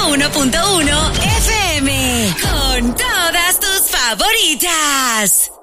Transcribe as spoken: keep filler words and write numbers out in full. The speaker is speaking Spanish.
uno punto uno F M. Con todas tus favoritas.